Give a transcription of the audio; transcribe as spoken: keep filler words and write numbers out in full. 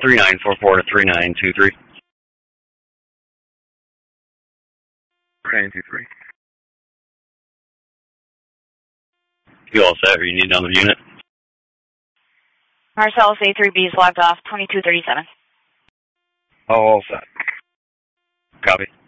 three nine four four to three nine two three. three nine two three. You all set, or you need another unit? Marcellus A three B is logged off, twenty-two thirty-seven. Oh, all set. Copy.